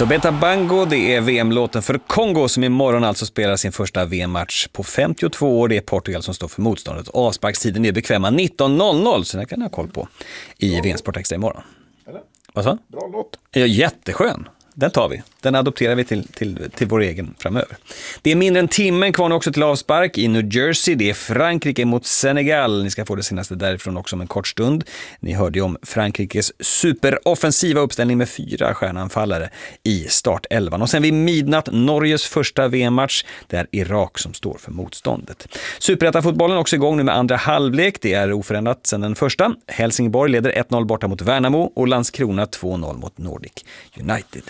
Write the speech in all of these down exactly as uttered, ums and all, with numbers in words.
Tobeta Bango, det är V M-låten för Kongo som imorgon alltså spelar sin första V M-match på femtiotvå år. Det är Portugal som står för motståndet. Avsparkstiden är bekväma nitton noll noll, så det kan jag ha koll på i V M-sport extra imorgon. Eller? Vad så? Bra låt. Ja, jätteskön. Den tar vi. Den adopterar vi till, till, till vår egen framöver. Det är mindre än timmen kvar också till avspark i New Jersey. Det är Frankrike mot Senegal. Ni ska få det senaste därifrån också om en kort stund. Ni hörde ju om Frankrikes superoffensiva uppställning med fyra stjärnanfallare i startelvan. Och sen vid midnatt Norges första V M-match. Det är Irak som står för motståndet. Superettan-fotbollen också igång nu med andra halvlek. Det är oförändrat sedan den första. Helsingborg leder ett noll borta mot Värnamo och Landskrona två noll mot Nordic United.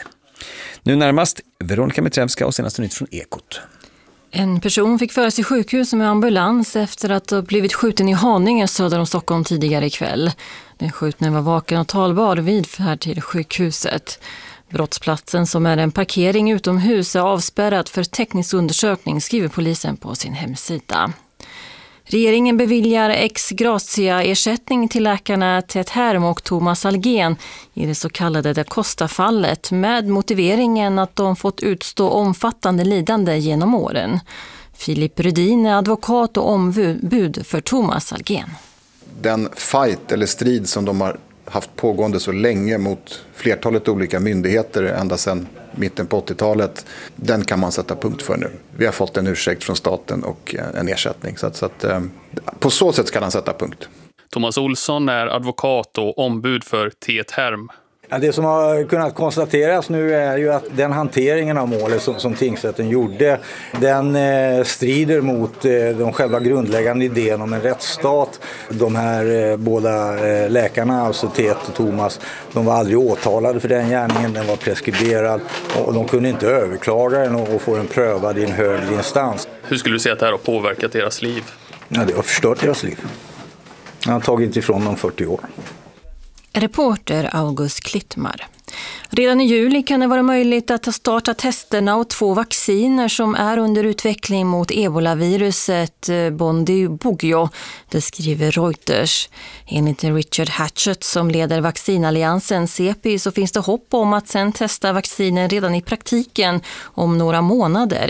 Nu närmast Veronica Mitrevska och senaste nytt från Ekot. En person fick föras till sjukhus med ambulans efter att ha blivit skjuten i Haninge söder om Stockholm tidigare ikväll. Den skjutne var vaken och talbar vid färd till sjukhuset. Brottsplatsen, som är en parkering utomhus, är avspärrad för teknisk undersökning, skriver polisen på sin hemsida. Regeringen beviljar ex gratia-ersättning till läkarna Ted Herm och Thomas Algen i det så kallade Da Costa-fallet med motiveringen att de fått utstå omfattande lidande genom åren. Filip Rydin är advokat och ombud för Thomas Algen. Den fight eller strid som de har haft pågående så länge mot flertalet olika myndigheter ända sedan mitten på åttiotalet, den kan man sätta punkt för nu. Vi har fått en ursäkt från staten och en ersättning. Så att, så att, på så sätt kan han sätta punkt. Thomas Olsson är advokat och ombud för Ted Herm. Ja, det som har kunnat konstateras nu är ju att den hanteringen av målet som, som tingsrätten gjorde, den eh, strider mot eh, de själva grundläggande idén om en rättsstat. De här eh, båda eh, läkarna, alltså Ted och Thomas, de var aldrig åtalade för den gärningen, den var preskriberad och de kunde inte överklaga den och, och få den prövad i en högre instans. Hur skulle du säga att det här har påverkat deras liv? Ja, det har förstört deras liv. Jag har tagit ifrån dem fyrtio år. Reporter August Klittmar. Redan i juli kan det vara möjligt att starta testerna av två vacciner som är under utveckling mot ebolaviruset Bundibugyo, det skriver Reuters. Enligt Richard Hatchett som leder vaccinalliansen C E P I så finns det hopp om att sen testa vaccinen redan i praktiken om några månader.